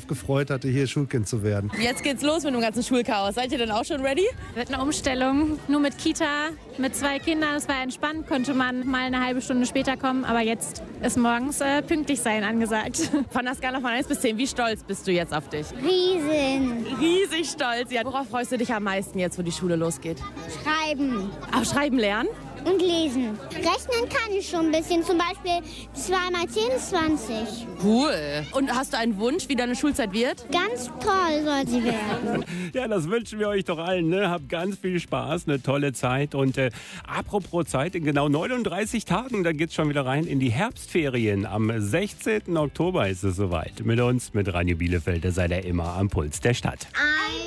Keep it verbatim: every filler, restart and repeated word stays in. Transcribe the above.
drauf gefreut hatte, hier Schulkind zu werden. Jetzt geht's los mit dem ganzen Schulchaos. Seid ihr denn auch schon ready? Wird eine Umstellung, nur mit Kita, mit zwei Kindern. Es war entspannt, konnte man mal eine halbe Stunde später kommen, aber jetzt ist morgens äh, pünktlich sein angesagt. Von der Skala von eins bis zehn, wie stolz bist du jetzt auf dich? Riesen. Riesig stolz. Ja, worauf freust du dich am meisten jetzt, wo die Schule losgeht? Schreiben. Auch schreiben lernen? Und lesen. Rechnen kann ich schon ein bisschen. Zum Beispiel zwei mal zehn ist zwanzig. Cool. Und hast du einen Wunsch, wie deine Schulzeit wird? Ganz toll soll sie werden. Ja, das wünschen wir euch doch allen. Ne? Habt ganz viel Spaß, eine tolle Zeit. Und äh, apropos Zeit, in genau neununddreißig Tagen, da geht's schon wieder rein in die Herbstferien. Am sechzehnten Oktober ist es soweit. Mit uns, mit Radio Bielefeld, da seid ihr immer am Puls der Stadt. Ein